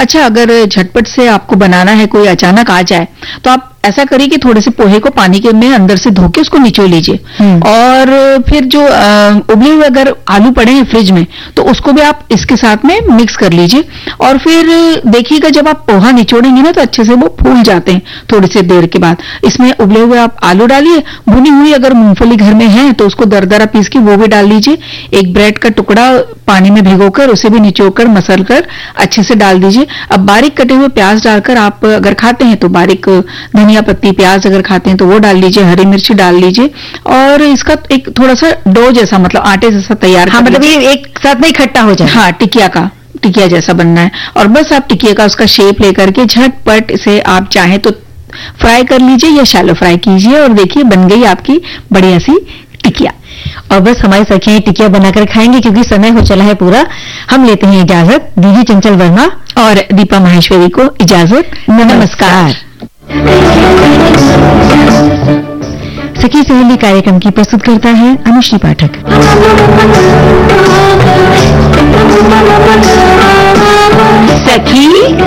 अच्छा, अगर झटपट से आपको बनाना है, कोई अचानक आ जाए, तो आप ऐसा करिए कि थोड़े से पोहे को पानी के में अंदर से धो के उसको निचोड़ लीजिए। और फिर जो उबले हुए अगर आलू पड़े हैं फ्रिज में, तो उसको भी आप इसके साथ में मिक्स कर लीजिए। और फिर देखिएगा जब आप पोहा निचोड़ेंगे ना, तो अच्छे से वो फूल जाते हैं थोड़ी सी देर के बाद। इसमें उबले हुए आप आलू डालिए, भुनी हुई अगर मूंगफली घर में है तो उसको दरदरा पीस के वो भी डाल लीजिए। एक ब्रेड का टुकड़ा पानी में भिगोकर उसे भी निचोड़कर मसल कर अच्छे से डाल दीजिए। अब बारीक कटे हुए प्याज डालकर, आप अगर खाते हैं तो बारीक धनिया पत्ती, प्याज अगर खाते हैं तो वो डाल लीजिए, हरी मिर्ची डाल लीजिए। और इसका एक थोड़ा सा डो जैसा, मतलब आटे जैसा तैयार, हाँ, मतलब ये एक साथ में इकट्ठा हो जाए। हाँ, टिकिया जैसा बनना है। और बस आप टिकिया का उसका शेप लेकर के झटपट इसे आप चाहें तो फ्राई कर लीजिए या शैलो फ्राई कीजिए, और देखिए बन गई आपकी बढ़िया सी टिकिया। और बस हमारी सखियां टिकिया बनाकर खाएंगे, क्योंकि समय हो चला है पूरा। हम लेते हैं इजाजत। दीदी चंचल वर्मा और दीपा माहेश्वरी को इजाजत। नमस्कार। सखी सहेली कार्यक्रम की प्रस्तुत करता है अनुश्री पाठक। सखी